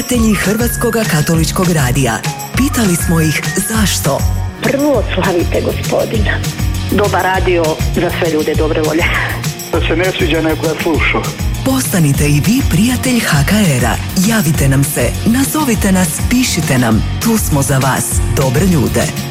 Prijatelji Hrvatskog katoličkog radija. Pitali smo ih zašto. Prvo slavite Gospodina. Dobar radio za sve ljude dobre volje. Da se ne sviđa neko da sluša. Postanite i vi prijatelj HKR-a. Javite nam se, nazovite nas, pišite nam. Tu smo za vas, dobre ljude.